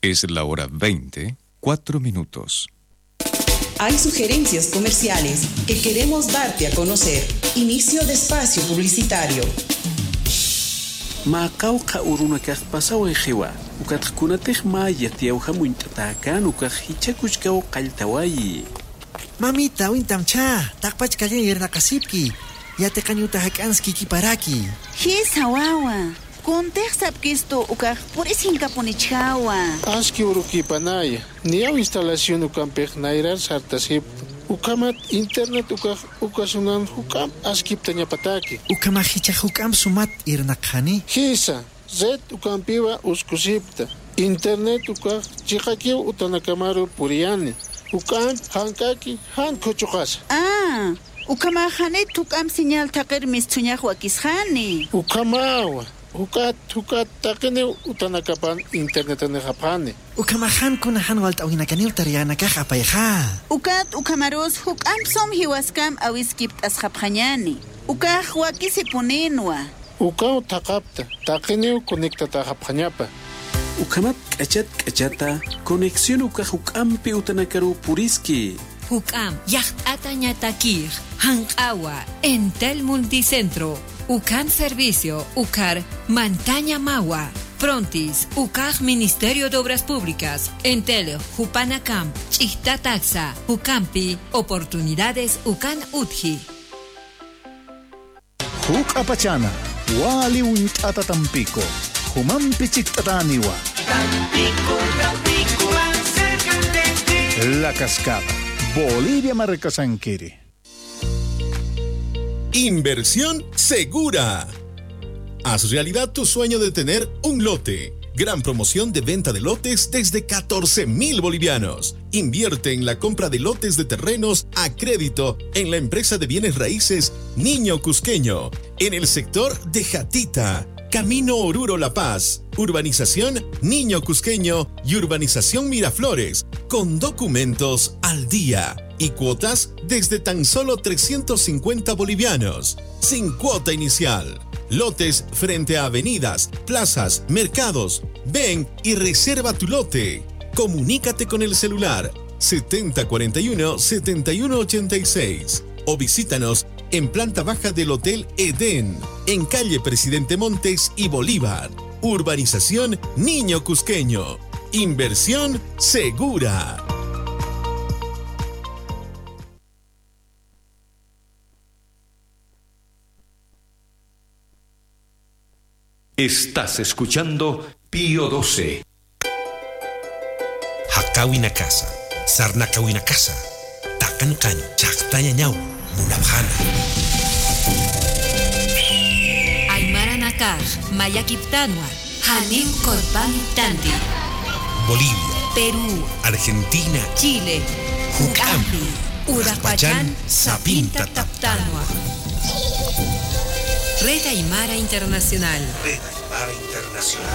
Es la hora 20, 4 minutos. Hay sugerencias comerciales que queremos darte a conocer. Inicio de espacio publicitario. Macauca uruna pasao ejewa. Ucatcunatej maya tiauja muintatacan ucajichacuchcao caltawayi. Mamita, wintamcha, takpach kalya irnakasipki. Yate kanyuta hakanski kiparaki. Hisa wawa. Contexta esto ukaj por isinka ponichawa. Aski urukipanaya. Niau instalación ukampej nairar sartasip. Ukamat internet ukasunan hukam askip tanyapataki. Ukamahicha hukam sumat irnakhani. Hisa, zet ukampiwa uskusipta. Internet ukaj chikakiu utanakamaru puriani. Ukam hankaki hankochukas. Ah, ukamahane tukam señal takir mistuñaj wakishani. Ukamawa. Hukat takene utanakapan internet ane japane. Ukamahan kunahan walt awinakani utariana kakapayha. Ukamaros hukam som hiwaskam awiskipt as japanyani. Wakisipunenwa. Takapta takene conecta ta japanyapa. Ukamat kachata conexión ukampi utanakaru puriski. Hukam yachtata ñatakir hankawa Entel Multicentro. Ucan Servicio, Ucar, Mantaña Mawa, Frontis, Ucar Ministerio de Obras Públicas, Entel, Jupanacam, Chista Taxa, Ucampi, Oportunidades Ucan Utji. Huk Apachana, Wali Untata Tampico, Humampi Chictataniwa. Tampico, más cerca de ti. La Cascada, Bolivia Marcasanquiri. Inversión segura. Haz realidad tu sueño de tener un lote. Gran promoción de venta de lotes desde 14,000 bolivianos. Invierte en la compra de lotes de terrenos a crédito en la empresa de bienes raíces Niño Cusqueño, en el sector de Jatita, Camino Oruro La Paz, Urbanización Niño Cusqueño y Urbanización Miraflores, con documentos al día y cuotas desde tan solo 350 bolivianos, sin cuota inicial. Lotes frente a avenidas, plazas, mercados. Ven y reserva tu lote. Comunícate con el celular 7041-7186 o visítanos en planta baja del Hotel Edén, en calle Presidente Montes y Bolívar. Urbanización Niño Cusqueño. Inversión segura. Estás escuchando Pío 12. Hakawina casa, sarnakawina casa, takankan, chaktaña ñau, munabjana. Aymara Nakar, Mayakiptanua, Hanim Korpan Tanti. Bolivia, Perú, Argentina, Chile, Jucampi, Urapachán, Sapinta Taptanua. Red Aymara Internacional. Red Aymara Internacional.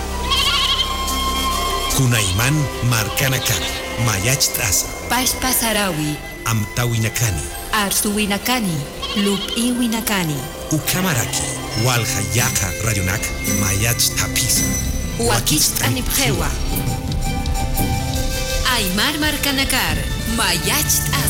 Kunaiman Marcanacan, Mayach Traza. Pashpa Sarawi. Amtawinacani. Arsuwinacani. Lupiwinacani. Ucamaraki. Walhayaka Rayonac, Mayach Tapiza. Huaquist Anipjewa. Aymar Marcanacar, Mayach